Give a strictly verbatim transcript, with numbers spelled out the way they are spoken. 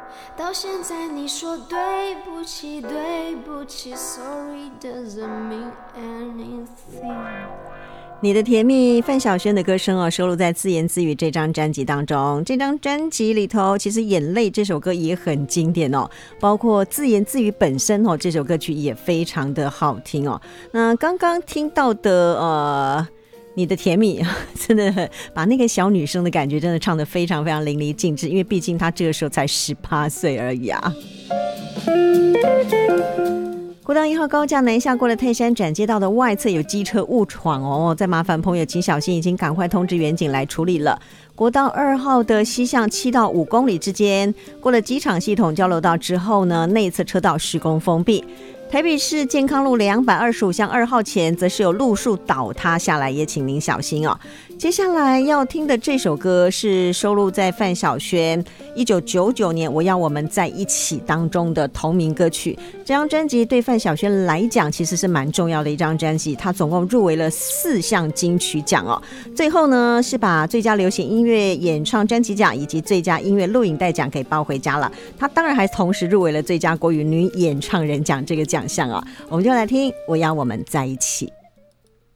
到现在你说对不起对不起 Sorry doesn't mean anything。 你的甜蜜，范晓萱的歌声哦，收录在自言自语这张专辑当中。这张专辑里头，其实眼泪这首歌也很经典哦，包括自言自语本身哦，这首歌曲也非常的好听哦。那刚刚听到的呃你的甜蜜，真的把那个小女生的感觉真的唱得非常非常淋漓尽致，因为毕竟她这个时候才十八岁而已啊。国道一号高架南下过了泰山转接道的外侧有机车误闯哦，再麻烦朋友请小心，已经赶快通知员警来处理了。国道二号的西向七到五公里之间，过了机场系统交流道之后呢，内侧车道施工封闭。台北市健康路两百二十五巷二号前则是有路树倒塌下来，也请您小心哦。接下来要听的这首歌是收录在范晓萱一九九九年《我要我们在一起》当中的同名歌曲。这张专辑对范晓萱来讲其实是蛮重要的一张专辑，她总共入围了四项金曲奖哦。最后呢是把最佳流行音乐演唱专辑奖以及最佳音乐录影带奖给抱回家了。她当然还同时入围了最佳国语女演唱人奖这个奖项啊。我们就来听《我要我们在一起》。